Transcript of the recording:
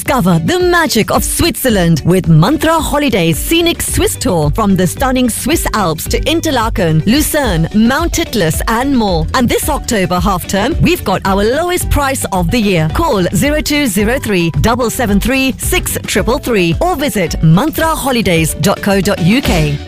Discover the magic of Switzerland with Mantra Holidays Scenic Swiss Tour from the stunning Swiss Alps to Interlaken, Lucerne, Mount Titlis and more. And this October half term, we've got our lowest price of the year. Call 0203 773 6333 or visit mantraholidays.co.uk.